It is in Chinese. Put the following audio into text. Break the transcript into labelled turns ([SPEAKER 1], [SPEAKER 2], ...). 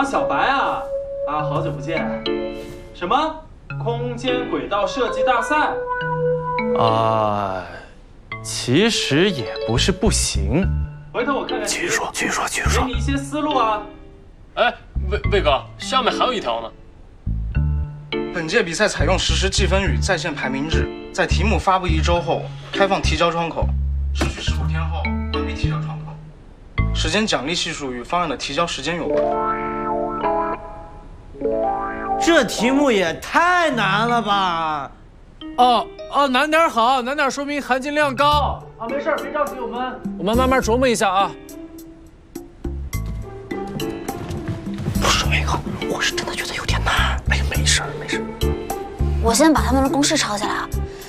[SPEAKER 1] 啊，小白啊，好久不见。什么空间轨道设计大赛？
[SPEAKER 2] 其实也不是不行。
[SPEAKER 1] 回头我看看。
[SPEAKER 2] 继续说。
[SPEAKER 1] 给你一些思路啊。
[SPEAKER 3] 哎，魏哥，下面还有一条呢。
[SPEAKER 4] 本届比赛采用实时计分与在线排名制，在题目发布1周后开放提交窗口，持续15天后关闭提交窗口。时间奖励系数与方案的提交时间有关。
[SPEAKER 5] 这题目也太难了吧！
[SPEAKER 3] 难点好，难点说明含金量高。
[SPEAKER 1] 没事，别着急，我们
[SPEAKER 3] 慢慢琢磨一下啊。
[SPEAKER 2] 不是魏哥，我是真的觉得有点难。哎呀，没事。
[SPEAKER 6] 我先把他们的公式抄下来，